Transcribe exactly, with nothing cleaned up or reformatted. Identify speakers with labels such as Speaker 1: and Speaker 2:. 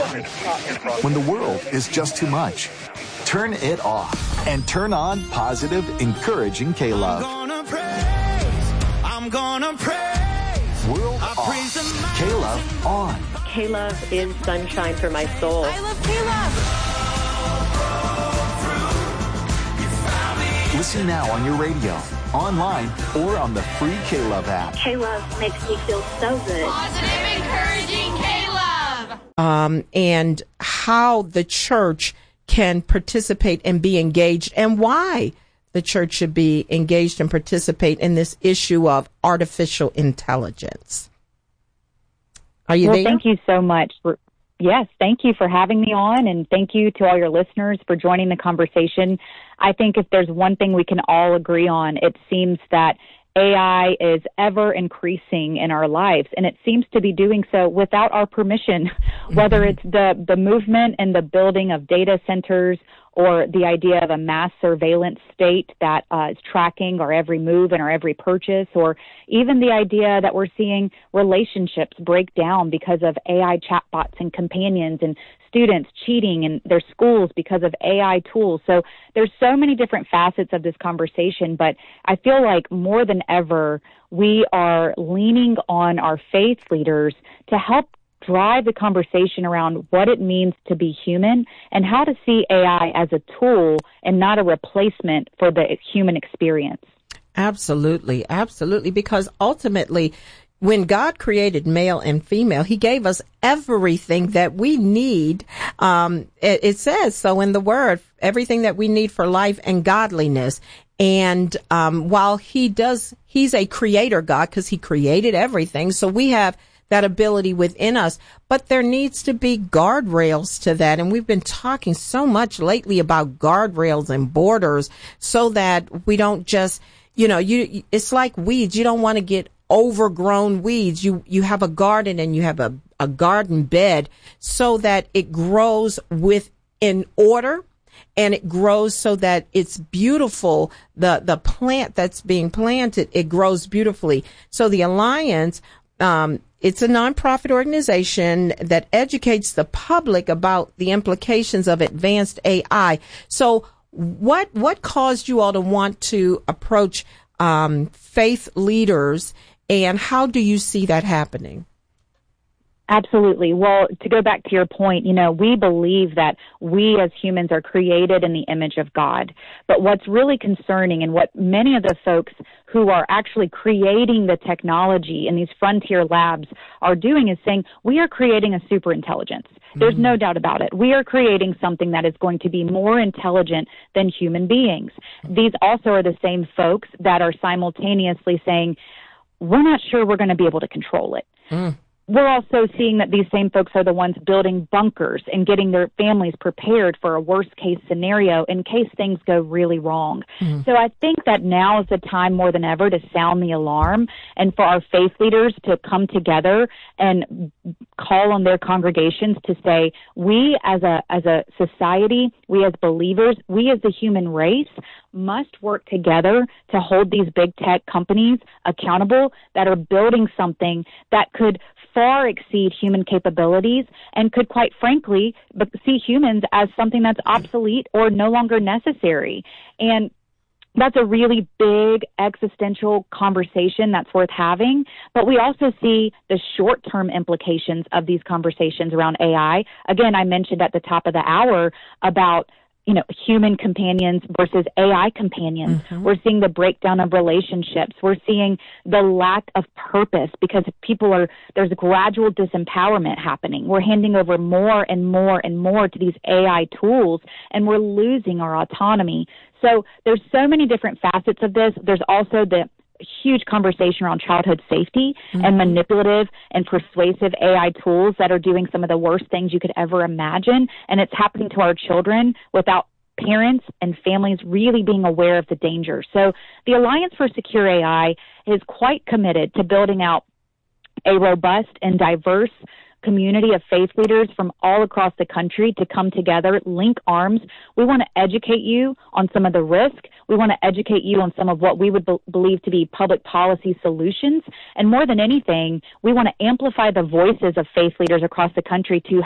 Speaker 1: When the world is just too much, turn it off and turn on positive, encouraging K-Love.
Speaker 2: I'm gonna praise, I'm gonna praise.
Speaker 1: World I off, K-Love on.
Speaker 3: K-Love is sunshine for my soul.
Speaker 4: I love K-Love.
Speaker 1: Listen now on your radio, online, or on the free K-Love app.
Speaker 3: K-Love makes me feel so good.
Speaker 4: Positive, encouraging K-Love.
Speaker 5: Um, and how the church can participate and be engaged, and why the church should be engaged and participate in this issue of artificial intelligence. Are you
Speaker 6: well,
Speaker 5: there?
Speaker 6: Thank you so much. For, yes, thank you for having me on, and thank you to all your listeners for joining the conversation. I think if there's one thing we can all agree on, it seems that A I is ever increasing in our lives, and it seems to be doing so without our permission, whether it's the, the movement and the building of data centers or the idea of a mass surveillance state that uh, is tracking our every move and our every purchase, or even the idea that we're seeing relationships break down because of A I chatbots and companions, and students cheating in their schools because of A I tools. So there's so many different facets of this conversation, but I feel like more than ever, we are leaning on our faith leaders to help drive the conversation around what it means to be human and how to see A I as a tool and not a replacement for the human experience.
Speaker 5: Absolutely, absolutely, because ultimately, when God created male and female, he gave us everything that we need. Um, it, it says so in the word, everything that we need for life and godliness. And um, while he does, he's a creator God because he created everything. So we have that ability within us, but there needs to be guardrails to that. And we've been talking so much lately about guardrails and borders so that we don't just, you know, you, it's like weeds. You don't want to get overgrown weeds. You, you have a garden and you have a, a garden bed so that it grows with in order and it grows so that it's beautiful. The, the plant that's being planted, it grows beautifully. So the Alliance, um, it's a nonprofit organization that educates the public about the implications of advanced A I. So what, what caused you all to want to approach, um, faith leaders, and how do you see that happening?
Speaker 6: Absolutely. Well, to go back to your point, you know, we believe that we as humans are created in the image of God. But what's really concerning, and what many of the folks who are actually creating the technology in these frontier labs are doing, is saying we are creating a super intelligence. There's no doubt about it. We are creating something that is going to be more intelligent than human beings. These also are the same folks that are simultaneously saying, we're not sure we're going to be able to control it. Mm. We're also seeing that these same folks are the ones building bunkers and getting their families prepared for a worst case scenario in case things go really wrong. Mm-hmm. So I think that now is the time more than ever to sound the alarm and for our faith leaders to come together and call on their congregations to say, we as a, as a society, we as believers, we as the human race must work together to hold these big tech companies accountable that are building something that could far exceed human capabilities and could, quite frankly, see humans as something that's obsolete or no longer necessary. And that's a really big existential conversation that's worth having. But we also see the short-term implications of these conversations around A I. Again, I mentioned at the top of the hour about you know, human companions versus A I companions. Mm-hmm. We're seeing the breakdown of relationships. We're seeing the lack of purpose because people are, there's a gradual disempowerment happening. We're handing over more and more and more to these A I tools, and we're losing our autonomy. So there's so many different facets of this. There's also the huge conversation around childhood safety mm-hmm. and manipulative and persuasive A I tools that are doing some of the worst things you could ever imagine. And it's happening to our children without parents and families really being aware of the danger. So the Alliance for Secure A I is quite committed to building out a robust and diverse community of faith leaders from all across the country to come together, link arms. We want to educate you on some of the risk. We want to educate you on some of what we would be- believe to be public policy solutions. And more than anything, we want to amplify the voices of faith leaders across the country to